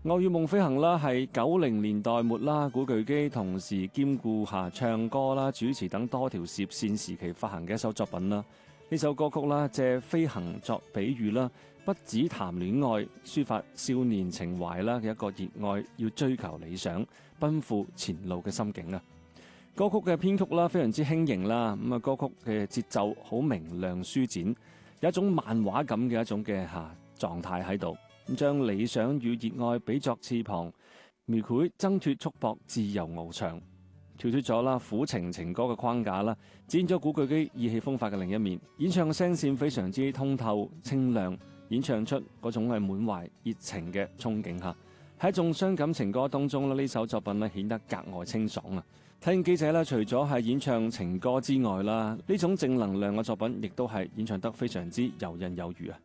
《愛與夢飛行》啦，係90年代末啦，古巨基同時兼顧下唱歌啦、主持等多條事業線時期發行嘅一首作品啦。呢首歌曲啦，借飛行作比喻啦，不只談戀愛，抒發少年情懷啦嘅一個熱愛，要追求理想、奔赴前路嘅心境啊。歌曲嘅編曲啦，非常之輕盈啦，咁啊，歌曲嘅節奏好明亮舒展，有一種漫畫感嘅一種嘅狀態喺度。咁將理想與熱愛比作翅膀，描繪掙脫束縛、自由翱翔，跳脫咗啦苦情情歌嘅框架啦，展現咗古巨基意氣風發嘅另一面。演唱嘅聲線非常之通透清亮，演唱出嗰種係滿懷熱情嘅憧憬吓。喺一眾傷感情歌當中呢首作品咧顯得格外清爽啊！體驗記者咧，除咗係演唱情歌之外啦，呢種正能量嘅作品亦都係演唱得非常之游刃有餘啊！